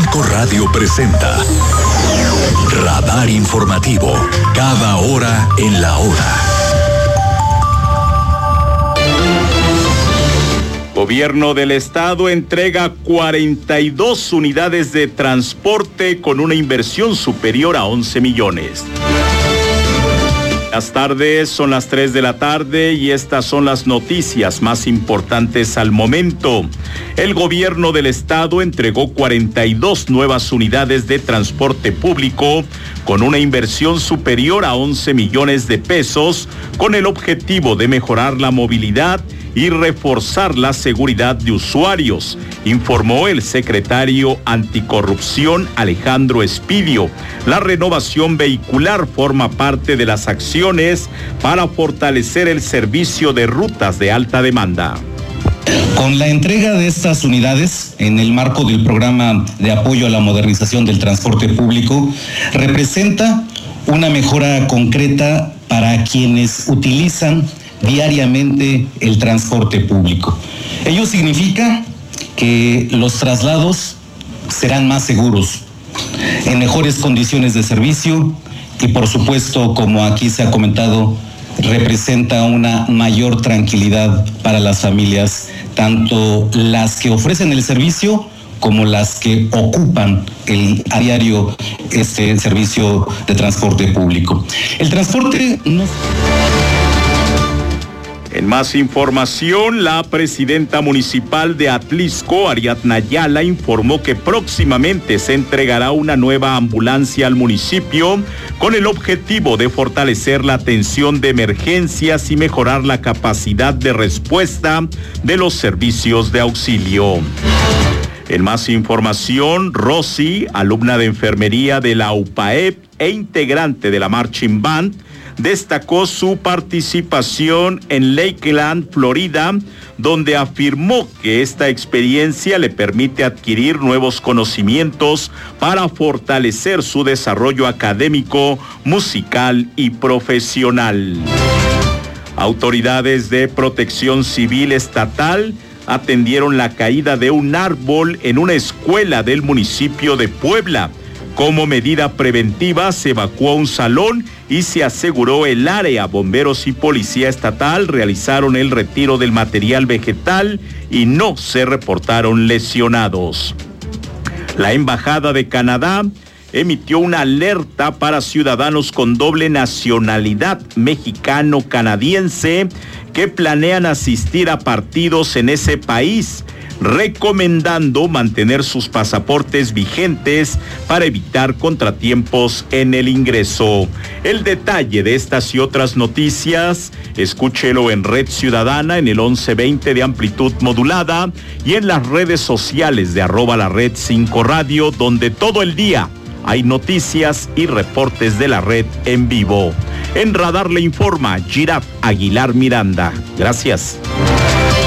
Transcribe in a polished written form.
Cinco Radio presenta Radar Informativo, cada hora en la hora. Gobierno del Estado entrega 42 unidades de transporte con una inversión superior a 11 millones. Las tardes son las 3 de la tarde y estas son las noticias más importantes al momento. El gobierno del estado entregó 42 nuevas unidades de transporte público con una inversión superior a 11 millones de pesos con el objetivo de mejorar la movilidad y reforzar la seguridad de usuarios, informó el secretario anticorrupción Alejandro Espidio. La renovación vehicular forma parte de las acciones para fortalecer el servicio de rutas de alta demanda. Con la entrega de estas unidades en el marco del programa de apoyo a la modernización del transporte público, representa una mejora concreta para quienes utilizan diariamente el transporte público. Ello significa que los traslados serán más seguros, en mejores condiciones de servicio y, por supuesto, como aquí se ha comentado, representa una mayor tranquilidad para las familias, tanto las que ofrecen el servicio como las que ocupan a diario este servicio de transporte público. El transporte no... En más información, la presidenta municipal de Atlisco, Ariadna Ayala, informó que próximamente se entregará una nueva ambulancia al municipio con el objetivo de fortalecer la atención de emergencias y mejorar la capacidad de respuesta de los servicios de auxilio. En más información, Rosy, alumna de enfermería de la UPAEP e integrante de la Marching Band, destacó su participación en Lakeland, Florida, donde afirmó que esta experiencia le permite adquirir nuevos conocimientos para fortalecer su desarrollo académico, musical y profesional. Autoridades de Protección Civil Estatal atendieron la caída de un árbol en una escuela del municipio de Puebla. Como medida preventiva, se evacuó un salón y se aseguró el área. Bomberos y Policía Estatal realizaron el retiro del material vegetal y no se reportaron lesionados. La Embajada de Canadá emitió una alerta para ciudadanos con doble nacionalidad mexicano-canadiense que planean asistir a partidos en ese país, recomendando mantener sus pasaportes vigentes para evitar contratiempos en el ingreso. El detalle de estas y otras noticias, escúchelo en Red Ciudadana en el 1120 de amplitud modulada y en las redes sociales de @lared5radio, donde todo el día hay noticias y reportes de la red en vivo. En Radar le informa Giraf Aguilar Miranda. Gracias.